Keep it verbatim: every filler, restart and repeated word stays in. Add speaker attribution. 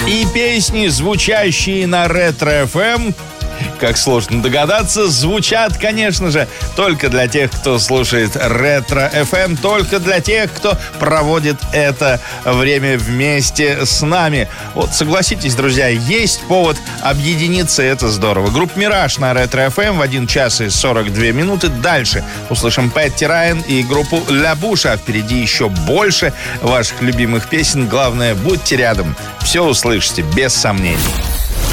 Speaker 1: И песни, звучащие на Ретро-эф эм, как сложно догадаться, звучат, конечно же, только для тех, кто слушает Ретро-эф эм, только для тех, кто проводит это время вместе с нами. Вот согласитесь, друзья, есть повод объединиться, это здорово. Группа «Мираж» на Ретро-эф эм в один час и сорок две минуты. Дальше услышим Пэтти Райан и группу «Ля Буш», а впереди еще больше ваших любимых песен. Главное, будьте рядом. Все услышите, без сомнений.